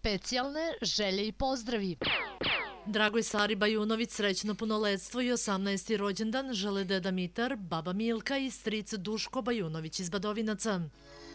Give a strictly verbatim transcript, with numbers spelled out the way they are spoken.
specijalne želje i pozdravi. Dragoj Sari Bajunović srećno punoletstvo i osamnaesti rođendan žele deda Mitar, baba Milka i stric Duško Bajunović iz Badovinaca.